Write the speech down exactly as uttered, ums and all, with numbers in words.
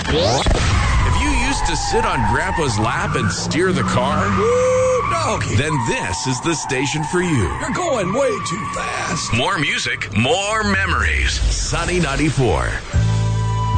If you used to sit on Grandpa's lap and steer the car, Woo, doggy. then this is the station for you. You're going way too fast. More music, more memories. Sunny ninety-four.